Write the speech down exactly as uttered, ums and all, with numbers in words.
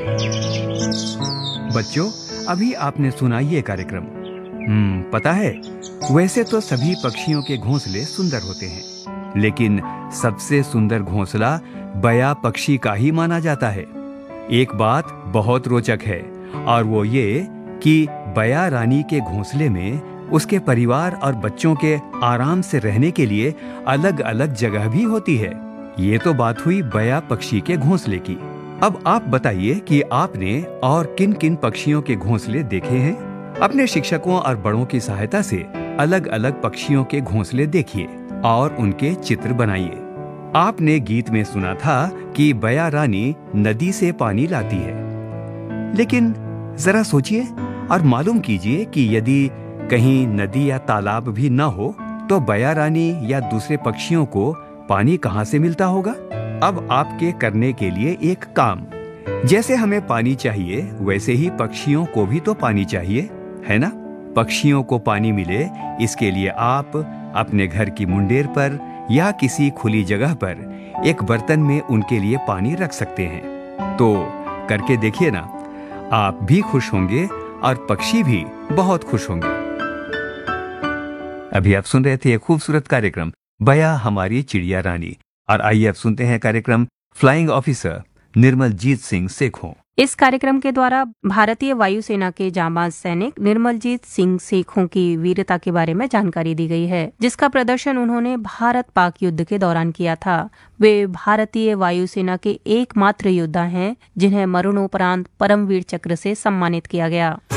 बच्चों, अभी आपने सुना ये कार्यक्रम। हम्म पता है, वैसे तो सभी पक्षियों के घोंसले सुंदर होते हैं, लेकिन सबसे सुंदर घोंसला बया पक्षी का ही माना जाता है। एक बात बहुत रोचक है, और वो ये कि बया रानी के घोंसले में उसके परिवार और बच्चों के आराम से रहने के लिए अलग अलग जगह भी होती है। ये तो बात हुई बया पक्षी के घोंसले की। अब आप बताइए कि आपने और किन किन पक्षियों के घोंसले देखे हैं। अपने शिक्षकों और बड़ों की सहायता से अलग अलग पक्षियों के घोंसले देखिए और उनके चित्र बनाइए। आपने गीत में सुना था कि बया रानी नदी से पानी लाती है, लेकिन जरा सोचिए और मालूम कीजिए कि यदि कहीं नदी या तालाब भी न हो तो बया रानी या दूसरे पक्षियों को पानी कहाँ से मिलता होगा। अब आपके करने के लिए एक काम, जैसे हमें पानी चाहिए वैसे ही पक्षियों को भी तो पानी चाहिए, है ना। पक्षियों को पानी मिले इसके लिए आप अपने घर की मुंडेर पर या किसी खुली जगह पर एक बर्तन में उनके लिए पानी रख सकते हैं। तो करके देखिए ना, आप भी खुश होंगे और पक्षी भी बहुत खुश होंगे। अभी आप सुन रहे थे एक खूबसूरत कार्यक्रम बया हमारी चिड़िया रानी, और आइए अब सुनते हैं कार्यक्रम फ्लाइंग ऑफिसर निर्मलजीत सिंह सेखों। इस कार्यक्रम के द्वारा भारतीय वायुसेना के जांबाज सैनिक निर्मलजीत सिंह सेखों की वीरता के बारे में जानकारी दी गई है, जिसका प्रदर्शन उन्होंने भारत पाक युद्ध के दौरान किया था। वे भारतीय वायुसेना के एकमात्र योद्धा हैं जिन्हें मरणोपरांत परमवीर चक्र से सम्मानित किया गया।